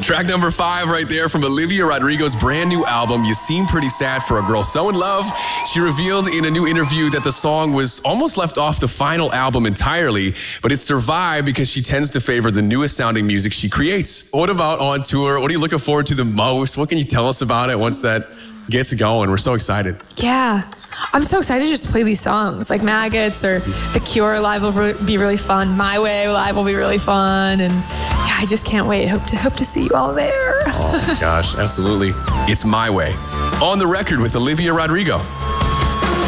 Track number 5 right there from Olivia Rodrigo's brand new album, You Seem Pretty Sad for a Girl So in Love. She revealed in a new interview that the song was almost left off the final album entirely, but it survived because she tends to favor the newest sounding music she creates. What about on tour? What are you looking forward to the most? What can you tell us about it once that gets going? We're so excited. Yeah. I'm so excited to just play these songs, like Maggots or The Cure live will be really fun. My Way live will be really fun. And yeah, I just can't wait. Hope to see you all there. Oh my gosh, absolutely. It's My Way. On the Record with Olivia Rodrigo.